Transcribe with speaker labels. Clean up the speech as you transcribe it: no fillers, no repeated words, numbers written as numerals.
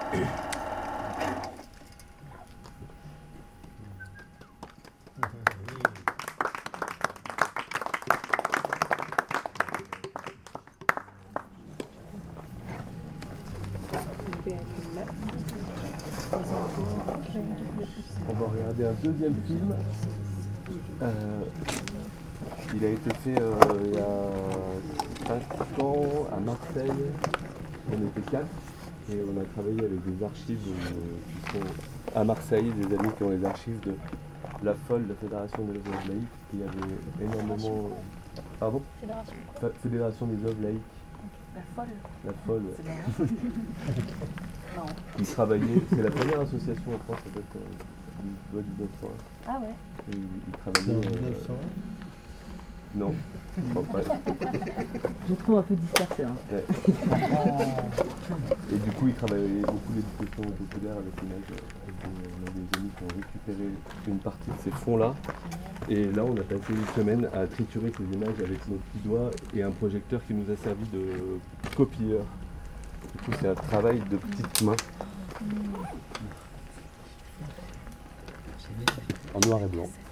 Speaker 1: On va regarder un deuxième film. Il a été fait il y a 5 ans à Marseille. On était 4 et on a travaillé avec des archives qui sont à Marseille, des amis qui ont les archives de la FOL, la Fédération des œuvres laïques. Il y avait énormément. Pardon ? Fédération des œuvres laïques.
Speaker 2: La FOL.
Speaker 1: La FOL.
Speaker 2: C'est bien. Non.
Speaker 1: Ils travaillaient, c'est la première association en France, ça doit être du 1900.
Speaker 2: Ah ouais.
Speaker 1: Et ils travaillaient.
Speaker 3: 1900.
Speaker 1: Non. Bon, ouais.
Speaker 2: Je trouve un peu dispersé. Hein.
Speaker 1: Ouais. Et du coup, ils travaillaient beaucoup l'éducation populaire avec l'image. On a des amis qui ont récupéré une partie de ces fonds-là. Et là, on a passé une semaine à triturer ces images avec nos petits doigts et un projecteur qui nous a servi de copieur. Du coup, c'est un travail de petites mains. En noir et blanc.